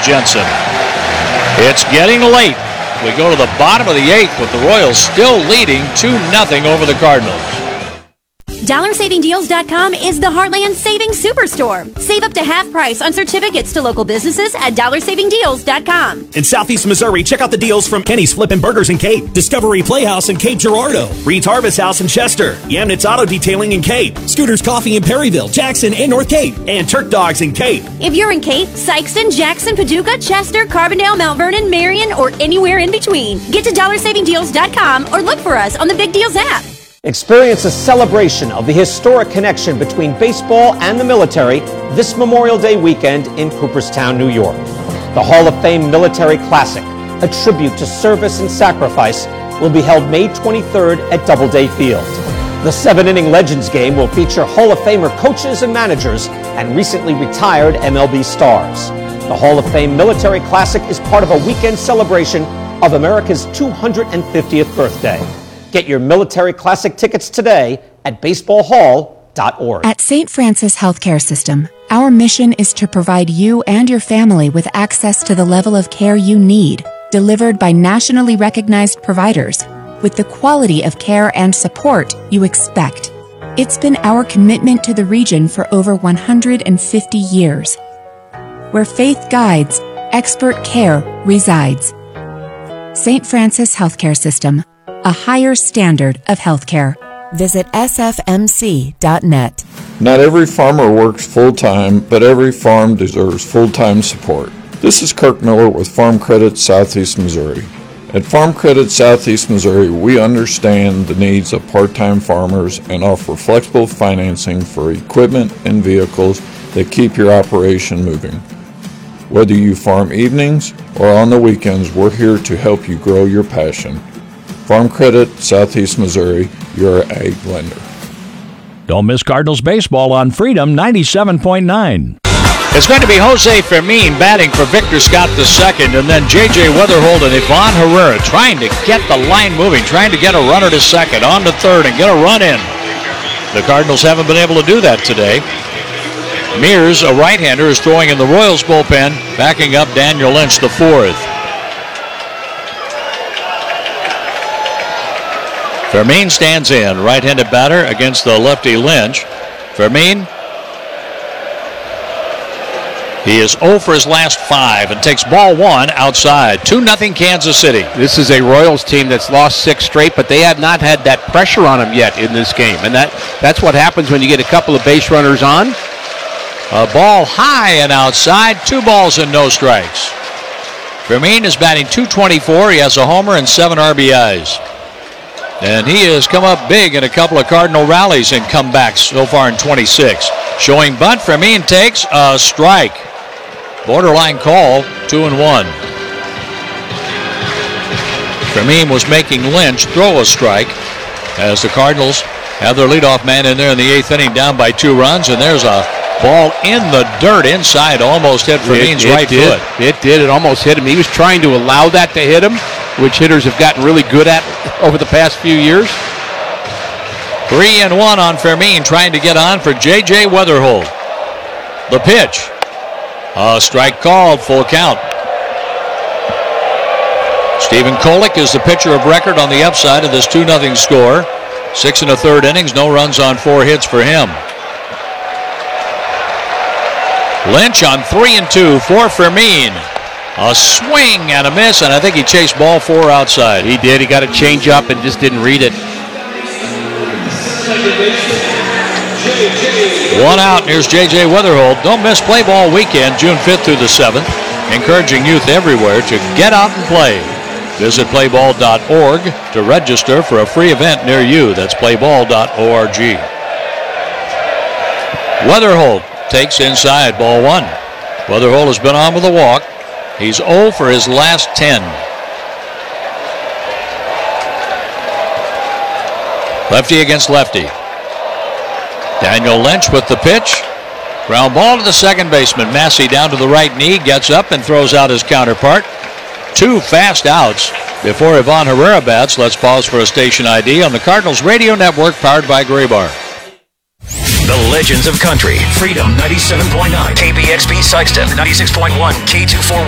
Jensen. It's getting late. We go to the bottom of the 8th with the Royals still leading 2-0 over the Cardinals. DollarSavingDeals.com is the Heartland Savings Superstore. Save up to half price on certificates to local businesses at DollarSavingDeals.com. In Southeast Missouri, check out the deals from Kenny's Flippin' Burgers in Cape, Discovery Playhouse in Cape Girardeau, Reed's Harvest House in Chester, Yamnitz Auto Detailing in Cape, Scooter's Coffee in Perryville, Jackson, and North Cape, and Turk Dogs in Cape. If you're in Cape, Sykeston, Jackson, Paducah, Chester, Carbondale, Mount Vernon, Marion, or anywhere in between, get to DollarSavingDeals.com or look for us on the Big Deals app. Experience a celebration of the historic connection between baseball and the military this Memorial Day weekend in Cooperstown, New York. The Hall of Fame Military Classic, a tribute to service and sacrifice, will be held May 23rd at Doubleday Field. The 7-inning Legends game will feature Hall of Famer coaches and managers and recently retired MLB stars. The Hall of Fame Military Classic is part of a weekend celebration of America's 250th birthday. Get your Military Classic tickets today at baseballhall.org. At St. Francis Healthcare System, our mission is to provide you and your family with access to the level of care you need, delivered by nationally recognized providers, with the quality of care and support you expect. It's been our commitment to the region for over 150 years. Where faith guides, expert care resides. St. Francis Healthcare System, a higher standard of healthcare. Visit sfmc.net. Not every farmer works full-time, but every farm deserves full-time support. This is Kirk Miller with Farm Credit Southeast Missouri. At Farm Credit Southeast Missouri, we understand the needs of part-time farmers and offer flexible financing for equipment and vehicles that keep your operation moving. Whether you farm evenings or on the weekends, we're here to help you grow your passion. Farm Credit, Southeast Missouri, your ag lender. Don't miss Cardinals baseball on Freedom 97.9. It's going to be Jose Fermin batting for Victor Scott II, and then J.J. Weatherhold and Ivan Herrera trying to get the line moving, trying to get a runner to second, on to third, and get a run in. The Cardinals haven't been able to do that today. Mears, a right-hander, is throwing in the Royals bullpen, backing up Daniel Lynch, the fourth. Fermin stands in, right-handed batter against the lefty Lynch. Fermin, he is 0 for his last 5 and takes ball 1 outside. 2-0 Kansas City. This is a Royals team that's lost 6 straight, but they have not had that pressure on them yet in this game. And that's what happens when you get a couple of base runners on. A ball high and outside, 2 balls and no strikes. Fermin is batting .224. He has a homer and 7 RBIs. And he has come up big in a couple of Cardinal rallies and comebacks so far in 26. Showing bunt, Fermin takes a strike. Borderline call, 2-1. Fermin was making Lynch throw a strike as the Cardinals have their leadoff man in there in the 8th inning, down by 2 runs, and there's a ball in the dirt inside, almost hit Fermin's right foot. It did. It almost hit him. He was trying to allow that to hit him, which hitters have gotten really good at over the past few years. 3-1 on Fermin, trying to get on for J.J. Weatherhold. The pitch. A strike called, full count. Stephen Kolek is the pitcher of record on the upside of this 2-0 score. 6 1/3 innings, no runs on 4 hits for him. Lynch on 3-2 for Fermin. A swing and a miss, and I think he chased ball 4 outside. He did. He got a change up and just didn't read it. 1 out, and here's J.J. Weatherhold. Don't miss play ball weekend, June 5th through the 7th. Encouraging youth everywhere to get out and play. Visit playball.org to register for a free event near you. That's playball.org. Weatherhold takes inside, ball 1. Weatherhold has been on with a walk. He's 0 for his last 10. Lefty against lefty. Daniel Lynch with the pitch. Ground ball to the second baseman. Massey down to the right knee, gets up and throws out his counterpart. 2 fast outs before Ivan Herrera bats. Let's pause for a station ID on the Cardinals Radio Network, powered by Graybar. The Legends of Country. Freedom 97.9. KBXP Sykeston 96.1. K241.